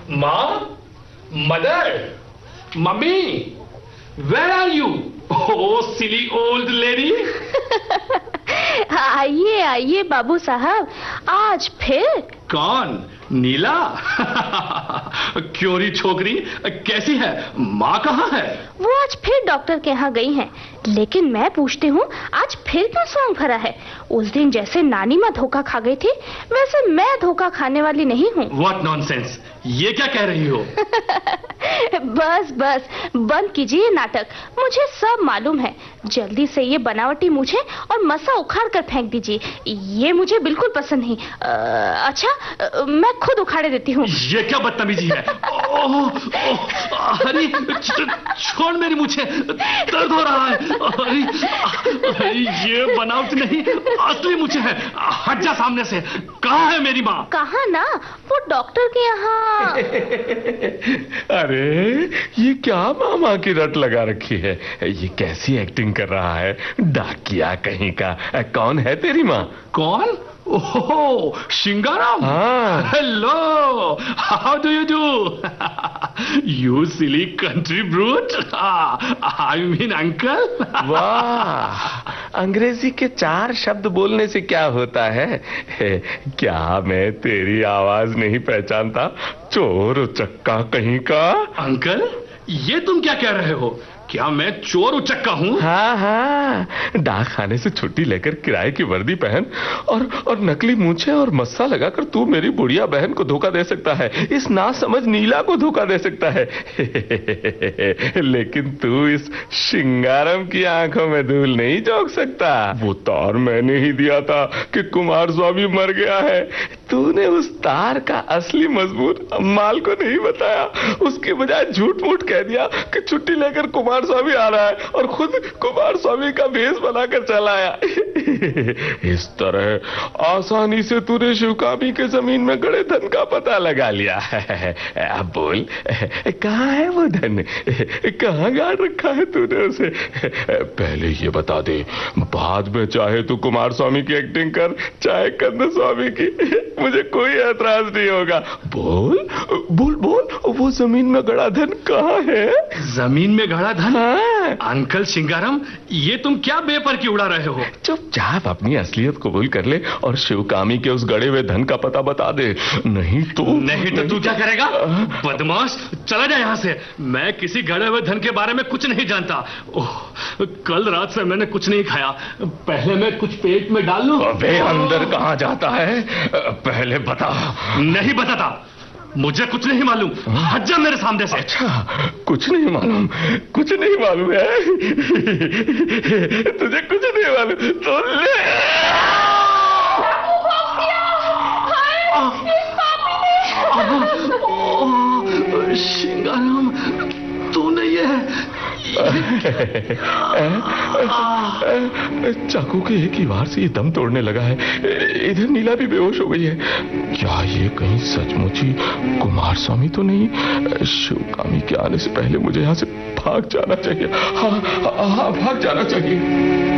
माँ, mother, mummy, where are you? Oh silly old lady. आइए आइए बाबू साहब, आज फिर? कौन? नीला? क्योरी छोकरी कैसी है? माँ कहाँ है? वो आज फिर डॉक्टर के यहाँ गई हैं, लेकिन मैं पूछती हूँ आज फिर क्यों सॉन्ग भरा है? उस दिन जैसे नानी माँ धोखा खा गई थी, वैसे मैं धोखा खाने वाली नहीं हूँ। What nonsense! ये क्या कह रही हो? बस बस बंद कीजिए नाटक, मुझे सब मालूम है। जल्दी से ये बनावटी मूछें और मसा उखाड़ कर फेंक दीजिए, ये मुझे बिल्कुल पसंद नहीं। अच्छा, मैं खुद उखाड़े देती हूँ। ये क्या बदतमीजी है? अरे छोड़ मेरी मूछें, दर्द हो रहा है। अरे ये बनावट नहीं, असली मूछें हैं। हट जा सामने से। कहाँ है मेरी माँ? कहाँ ना, वो डॉक्टर के यहाँ। अरे ये क्या मामा की रट लगा रखी है? ये कैसी एक्टिंग कर रहा है? डाकिया कहीं का। कौन है तेरी माँ? कौन? ओह शिंगाराम। हाँ। Hello, how do you do? You silly country brute. I mean uncle. वाह, अंग्रेजी के 4 शब्द बोलने से क्या होता है? क्या मैं तेरी आवाज नहीं पहचानता? चोर उचक्का कहीं का। अंकल, ये तुम क्या कह रहे हो? क्या मैं चोर उचक्का हूँ? हाँ हाँ, डाक खाने से छुट्टी लेकर किराए की वर्दी पहन और नकली मूछें और मस्सा लगाकर तू मेरी बुढ़िया बहन को धोखा दे सकता है, इस नासमझ नीला को धोखा दे सकता है। लेकिन तू इस शिंगारम की आंखों में धूल नहीं झोंक सकता। वो तार मैंने ही दिया था कि कुमार स्वामी मर गया है। तूने उस तार का असली मजबूर माल को नहीं बताया, उसके बजाय झूठ मूठ कह दिया कि छुट्टी लेकर कुमार स्वामी आ रहा है और खुद कुमार स्वामी का भेष बनाकर चला आया। इस तरह आसानी से तूने शिवकामी के जमीन में गड़े धन का पता लगा लिया है। अब बोल, कहाँ है वो धन? कहाँ गाड़ रखा है तूने उसे? पहले ये बता दे, बाद में चाहे तू कुमार स्वामी की एक्टिंग कर, चाहे कंद स्वामी की, मुझे कोई ऐतराज नहीं होगा। बोल बोल बोल, वो जमीन में गड़ा धन कहाँ है? जमीन में गड़ा धन? हाँ। अंकल शिंगारम, ये तुम क्या बेपर की उड़ा रहे हो? चुपचाप अपनी असलियत कबूल कर ले और शिवकामी के उस गड़े हुए धन का पता बता दे, नहीं तो तू क्या करेगा? बदमाश, चला जा यहाँ से। मैं किसी गड़े हुए धन के बारे में कुछ नहीं जानता। ओह, कल रात से मैंने कुछ नहीं खाया, पहले मैं कुछ पेट में डाल लूं। अबे अंदर कहाँ जाता है? पहले बता। नहीं बताता, मुझे कुछ नहीं मालूम। हट जा मेरे सामने से। अच्छा, कुछ नहीं मालूम? कुछ नहीं मालूम है? तुझे कुछ नहीं मालूम तो ले। शिंगाराम, तूने ये चाकू के एक ही वार से ये दम तोड़ने लगा है। इधर नीला भी बेहोश हो गई है। क्या ये कहीं सचमुच ही कुमार स्वामी तो नहीं? शिवकामी के आने से पहले मुझे यहाँ से भाग जाना चाहिए। हाँ, भाग जाना चाहिए।